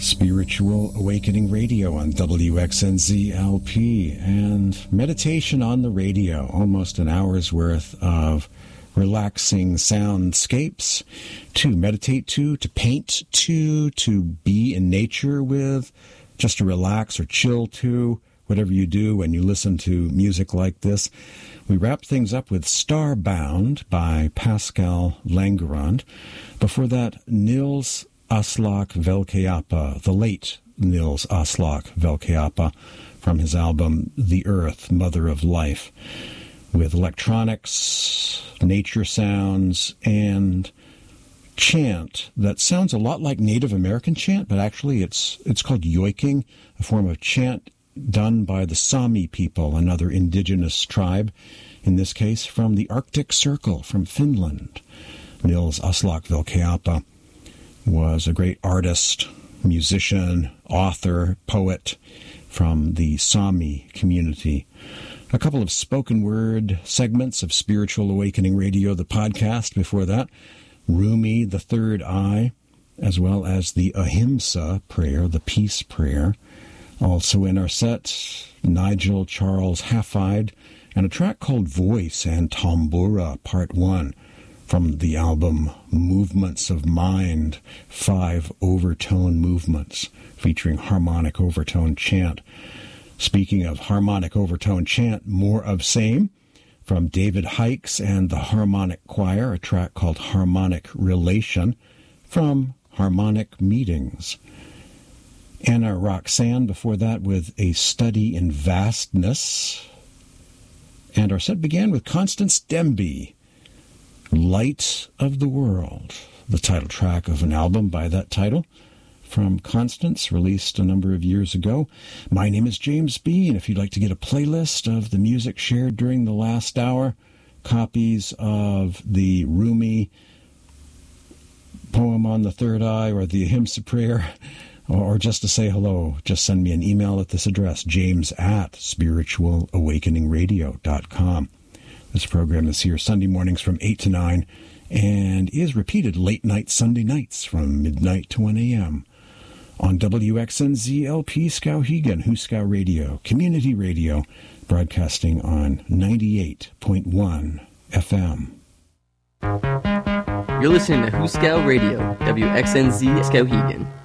Spiritual Awakening Radio on WXNZ-LP, and meditation on the radio, almost an hour's worth of relaxing soundscapes to meditate to paint to be in nature with, just to relax or chill to, whatever you do when you listen to music like this. We wrap things up with Starbound by Pascal Langerand. Before that, Nils Aslak Velkayapa, the late Nils Aslak Velkayapa, from his album The Earth, Mother of Life, with electronics, nature sounds, and chant that sounds a lot like Native American chant, but actually it's called yoiking, a form of chant done by the Sami people, another indigenous tribe, in this case from the Arctic Circle, from Finland. Nils Aslak Velkayapa was a great artist, musician, author, poet from the Sami community. A couple of spoken word segments of Spiritual Awakening Radio, the podcast before that. Rumi, the Third Eye, as well as the Ahimsa prayer, the peace prayer. Also in our set, Nigel Charles Hafide, and a track called Voice and Tambura, Part 1, from the album Movements of Mind, 5 overtone movements, featuring harmonic overtone chant. Speaking of harmonic overtone chant, more of same, from David Hikes and the Harmonic Choir, a track called Harmonic Relation, from Harmonic Meetings. Anna Roxanne before that with A Study in Vastness. And our set began with Constance Demby, Light of the World, the title track of an album by that title from Constance, released a number of years ago. My name is James Bean. If you'd like to get a playlist of the music shared during the last hour, copies of the Rumi poem on the Third Eye or the Ahimsa prayer, or just to say hello, just send me an email at this address, james@spiritualawakeningradio.com. This program is here Sunday mornings from 8 to 9 and is repeated late night Sunday nights from midnight to 1 a.m. on WXNZ-LP Skowhegan, Huskow Radio, community radio, broadcasting on 98.1 FM. You're listening to Huskow Radio, WXNZ Skowhegan.